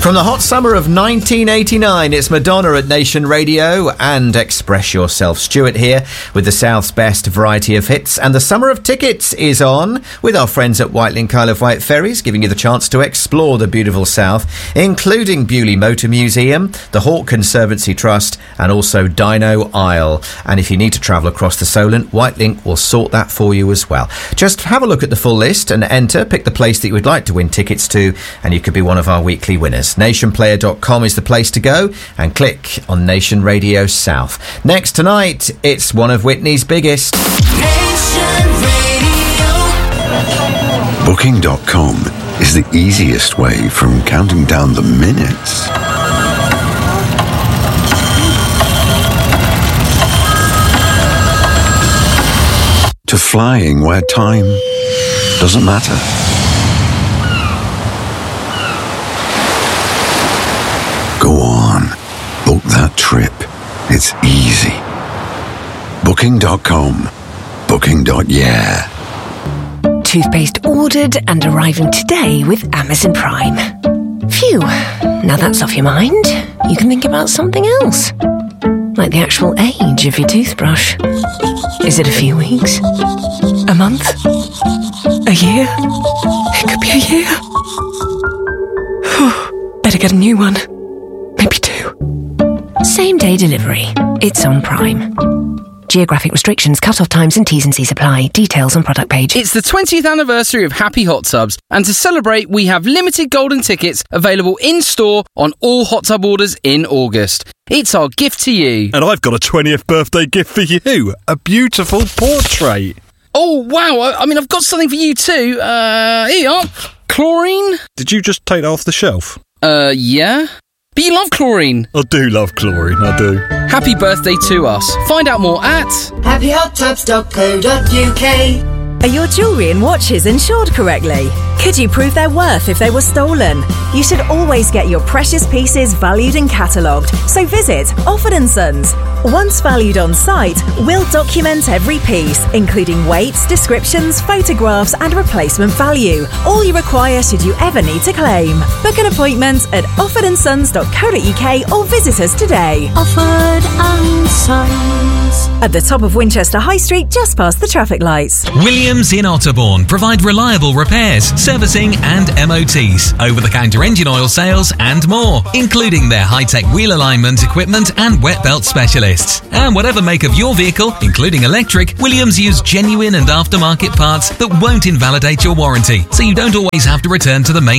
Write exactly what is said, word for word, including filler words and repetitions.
From the hot summer of nineteen eighty-nine, it's Madonna at Nation Radio and Express Yourself. Stuart here with the South's best variety of hits, and the Summer of Tickets is on with our friends at Whitelink Isle of Wight Ferries, giving you the chance to explore the beautiful South, including Bewley Motor Museum, the Hawke Conservancy Trust, and also Dino Isle. And if you need to travel across the Solent, Whitelink will sort that for you as well. Just have a look at the full list and enter, pick the place that you would like to win tickets to, and you could be one of our weekly winners. nation player dot com is the place to go, and click on Nation Radio South. Next tonight, it's one of Whitney's biggest. Nation Radio. Booking dot com is the easiest way from counting down the minutes to flying where time doesn't matter. Go on, book that trip. It's easy. Booking dot com. Booking. Yeah. Toothpaste ordered and arriving today with Amazon Prime. Phew, now that's off your mind, you can think about something else. Like the actual age of your toothbrush. Is it a few weeks? A month? A year? It could be a year. Better get a new one. Maybe two. Same day delivery. It's on Prime. Geographic restrictions, cut-off times and T's and C's apply. Details on product page. It's the twentieth anniversary of Happy Hot Tubs, and to celebrate, we have limited golden tickets available in-store on all hot tub orders in August. It's our gift to you. And I've got a twentieth birthday gift for you. A beautiful portrait. Oh, wow. I, I mean, I've got something for you too. Uh, here you are. Chlorine? Did you just take that off the shelf? Uh, yeah. But you love chlorine. I do love chlorine, I do. Happy birthday to us. Find out more at happy hot tubs dot co dot uk. Are your jewellery and watches insured correctly? Could you prove their worth if they were stolen? You should always get your precious pieces valued and catalogued, so visit Offord and Sons. Once valued on site, we'll document every piece, including weights, descriptions, photographs and replacement value. All you require should you ever need to claim. Book an appointment at offord and sons dot co dot uk or visit us today. Offord and Sons. At the top of Winchester High Street, just past the traffic lights. Williams in Otterbourne provide reliable repairs, servicing and M O Ts, over-the-counter engine oil sales and more, including their high-tech wheel alignment equipment and wet belt specialists. And whatever make of your vehicle, including electric, Williams use genuine and aftermarket parts that won't invalidate your warranty, so you don't always have to return to the main